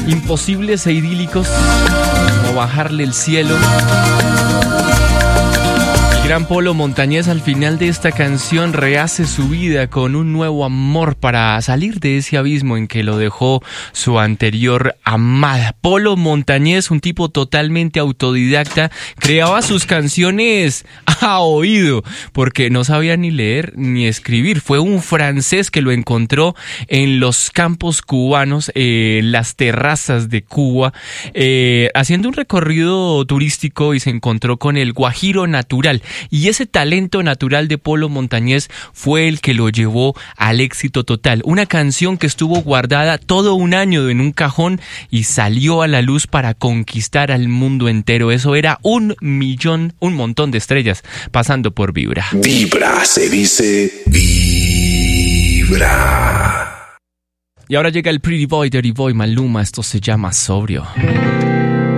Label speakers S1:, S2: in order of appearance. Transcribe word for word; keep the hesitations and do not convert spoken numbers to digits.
S1: imposibles e idílicos, como bajarle el cielo. El gran Polo Montañés al final de esta canción rehace su vida con un nuevo amor para salir de ese abismo en que lo dejó su anterior amada. Polo Montañés, un tipo totalmente autodidacta, creaba sus canciones a oído porque no sabía ni leer ni escribir. Fue un francés que lo encontró en los campos cubanos, eh, en las terrazas de Cuba, eh, haciendo un recorrido turístico, y se encontró con el guajiro natural. Y ese talento natural de Polo Montañés fue el que lo llevó al éxito total. Una canción que estuvo guardada todo un año en un cajón y salió a la luz para conquistar al mundo entero. Eso era un millón, un montón de estrellas pasando por Vibra.
S2: Vibra, se dice Vibra.
S1: Y ahora llega el Pretty Boy, Dirty Boy, Maluma. Esto se llama Sobrio.